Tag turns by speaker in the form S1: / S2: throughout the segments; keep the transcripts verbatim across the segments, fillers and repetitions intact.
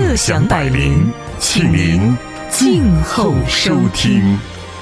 S1: 乐享百灵，请您静候收听。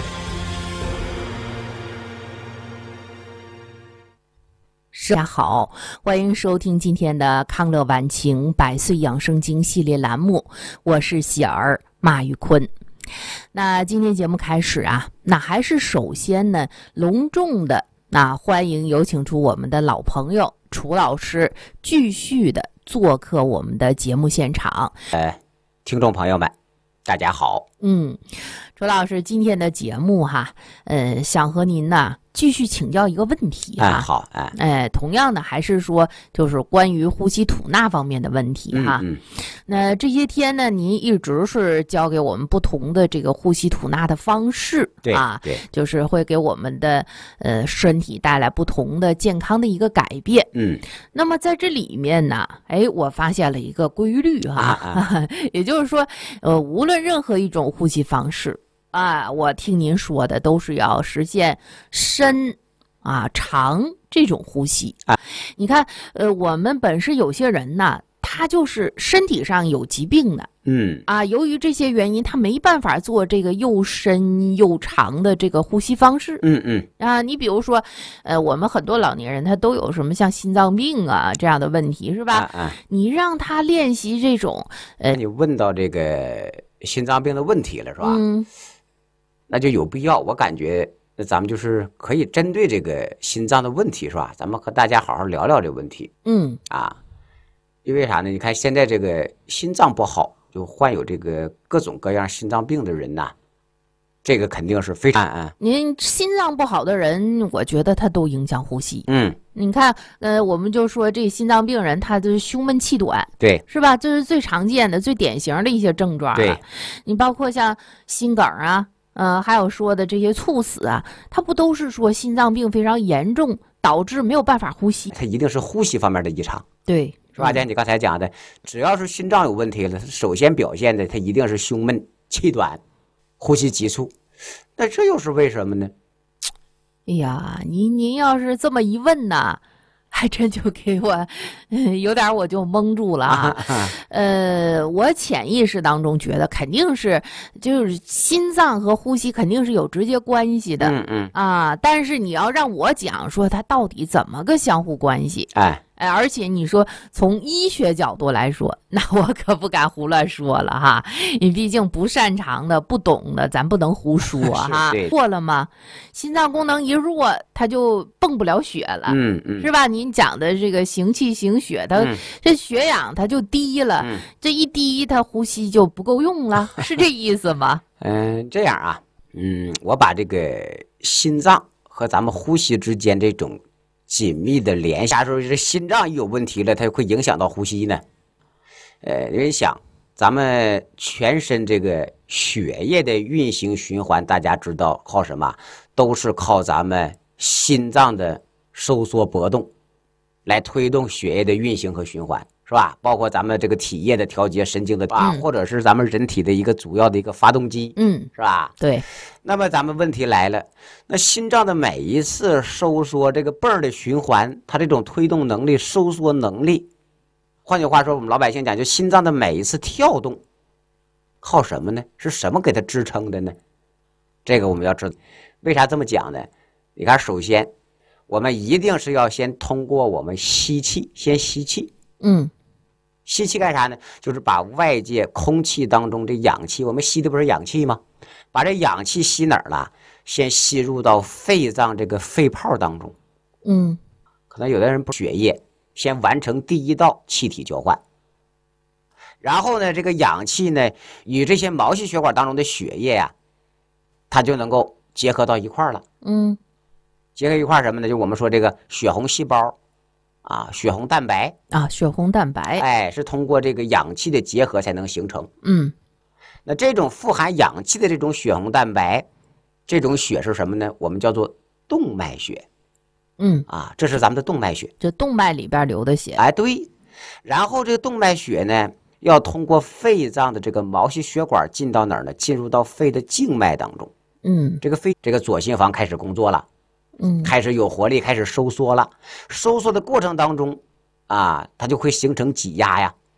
S2: 大家好，欢迎收听今天的康乐晚晴百岁养生经系列栏目，我是喜儿马玉坤。那今天节目开始啊，那还是首先呢，隆重的那欢迎有请出我们的老朋友楚老师，继续的做客我们的节目现场。
S3: 呃，听众朋友们，大家好。
S2: 嗯，楚老师，今天的节目哈，呃，想和您呢继续请教一个问题哈。
S3: 哎，好，哎，
S2: 哎，同样的还是说就是关于呼吸吐纳方面的问题哈。
S3: 嗯嗯、
S2: 那这些天呢，您一直是教给我们不同的这个呼吸吐纳的方式，
S3: 对
S2: 啊，
S3: 对，
S2: 就是会给我们的呃身体带来不同的健康的一个改变。
S3: 嗯，
S2: 那么在这里面呢，哎，我发现了一个规律哈，啊啊、也就是说，呃，无论任何一种呼吸方式啊，我听您说的都是要实现深啊长这种呼吸啊。你看，呃，我们本是有些人呢，他就是身体上有疾病的，
S3: 嗯
S2: 啊，由于这些原因，他没办法做这个又深又长的这个呼吸方式。
S3: 嗯嗯
S2: 啊，你比如说，呃，我们很多老年人他都有什么像心脏病啊这样的问题，是吧？
S3: 啊啊，
S2: 你让他练习这种，呃，
S3: 你问到这个心脏病的问题了，是吧？
S2: 嗯，
S3: 那就有必要，我感觉那咱们就是可以针对这个心脏的问题，是吧？咱们和大家好好聊聊这个问题。
S2: 嗯
S3: 啊，因为啥呢？你看现在这个心脏不好，就患有这个各种各样心脏病的人呐，这个肯定是非常啊。
S2: 您心脏不好的人，我觉得他都影响呼吸。
S3: 嗯，
S2: 你看，呃，我们就说这心脏病人，他就是胸闷气短，
S3: 对，
S2: 是吧？这是最常见的、最典型的一些症状。
S3: 对，
S2: 你包括像心梗啊，呃，还有说的这些猝死啊，它不都是说心脏病非常严重，导致没有办法呼吸？
S3: 它一定是呼吸方面的异常。
S2: 对，
S3: 是吧？像你刚才讲的，只要是心脏有问题了，它首先表现的它一定是胸闷、气短、呼吸急促。那这又是为什么呢？
S2: 哎呀，您您要是这么一问呢，还真就给我，嗯、有点我就蒙住了啊。呃，我潜意识当中觉得肯定是，就是心脏和呼吸肯定是有直接关系的。
S3: 嗯嗯
S2: 啊，但是你要让我讲说它到底怎么个相互关系？
S3: 哎。
S2: 哎，而且你说从医学角度来说，那我可不敢胡乱说了哈。你毕竟不擅长的、不懂的，咱不能胡说哈。错了吗？心脏功能一弱，它就泵不了血了，
S3: 嗯嗯，
S2: 是吧？您讲的这个行气行血，它、嗯、这血氧它就低了，嗯、这一低，它呼吸就不够用了，是这意思吗？
S3: 嗯，这样啊，嗯，我把这个心脏和咱们呼吸之间这种紧密的联系，说这心脏一有问题了，它会影响到呼吸呢。呃，因为想咱们全身这个血液的运行循环，大家知道靠什么？都是靠咱们心脏的收缩搏动来推动血液的运行和循环，是吧？包括咱们这个体液的调节、神经的啊，嗯、或者是咱们人体的一个主要的一个发动机，
S2: 嗯，
S3: 是吧？
S2: 对。
S3: 那么咱们问题来了，那心脏的每一次收缩，这个泵的循环，它这种推动能力、收缩能力，换句话说，我们老百姓讲，就心脏的每一次跳动，靠什么呢？是什么给它支撑的呢？这个我们要知道，为啥这么讲呢？你看，首先，我们一定是要先通过我们吸气，先吸气，
S2: 嗯。
S3: 吸气干啥呢？就是把外界空气当中这氧气，我们吸的不是氧气吗？把这氧气吸哪儿了？先吸入到肺脏这个肺泡当中。
S2: 嗯，
S3: 可能有的人不血液，先完成第一道气体交换。然后呢，这个氧气呢，与这些毛细血管当中的血液呀、啊，它就能够结合到一块儿了。
S2: 嗯，
S3: 结合一块儿什么呢？就我们说这个血红细胞。啊，血红蛋白
S2: 啊，血红蛋白，
S3: 哎，是通过这个氧气的结合才能形成。
S2: 嗯，
S3: 那这种富含氧气的这种血红蛋白，这种血是什么呢？我们叫做动脉血。
S2: 嗯，
S3: 啊，这是咱们的动脉血，
S2: 这动脉里边流的血。
S3: 哎，对。然后这个动脉血呢，要通过肺脏的这个毛细血管进到哪儿呢？进入到肺的静脉当中。
S2: 嗯，
S3: 这个肺这个左心房开始工作了。
S2: 嗯，
S3: 开始有活力，开始收缩了。收缩的过程当中，啊，它就会形成挤压呀。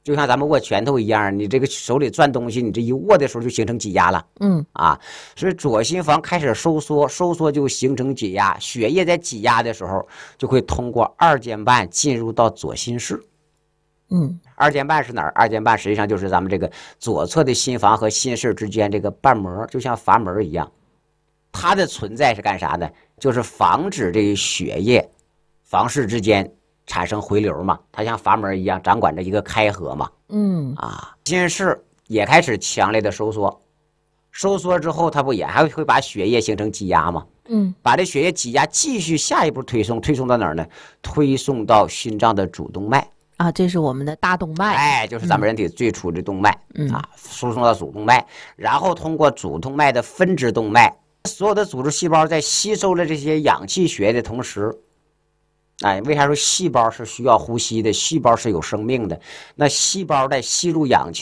S3: 就像咱们握拳头一样，你这个手里攥东西，你这一握的时候就形成挤压了。
S2: 嗯
S3: 啊，所以左心房开始收缩，收缩就形成挤压，血液在挤压的时候就会通过二尖瓣进入到左心室。
S2: 嗯，
S3: 二尖瓣是哪儿？二尖瓣实际上就是咱们这个左侧的心房和心室之间这个瓣膜，就像阀门一样。它的存在是干啥呢？就是防止这个血液房室之间产生回流嘛，它像阀门一样掌管着一个开合嘛。
S2: 嗯
S3: 啊，心室也开始强烈的收缩，收缩之后，它不也还会把血液形成挤压吗？
S2: 嗯，
S3: 把这血液挤压继续下一步推送，推送到哪儿呢？推送到心脏的主动脉。
S2: 啊，这是我们的大动脉。
S3: 哎，就是咱们人体最初的动脉。
S2: 嗯
S3: 啊，输送到主动脉，然后通过主动脉的分支动脉，所有的组织细胞在吸收了这些氧气血液的同时，哎，为啥说细胞是需要呼吸的？细胞是有生命的。那细胞在吸入氧气